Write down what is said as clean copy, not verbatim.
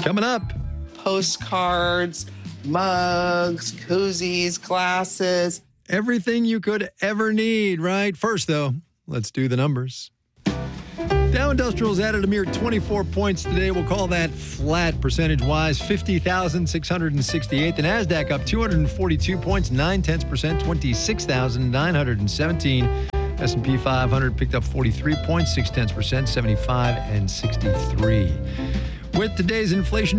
Coming up. Postcards, mugs, koozies, glasses. Everything you could ever need, right? First, though, let's do the numbers. Dow Industrials added a mere 24 points today. We'll call that flat percentage-wise, 50,668. The NASDAQ up 242 points, 0.9%, 26,917. S&P 500 picked up 43 points, 0.6%, 75 and 63. With today's inflation